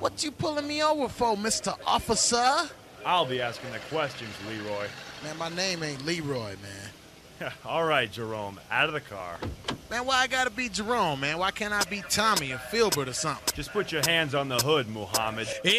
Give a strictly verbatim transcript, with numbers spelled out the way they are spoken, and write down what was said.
What you pulling me over for, Mister Officer? I'll be asking the questions, Leroy. Man, my name ain't Leroy, man. All right, Jerome, out of the car. Man, why I gotta be Jerome, man? Why can't I be Tommy or Filbert or something? Just put your hands on the hood, Muhammad.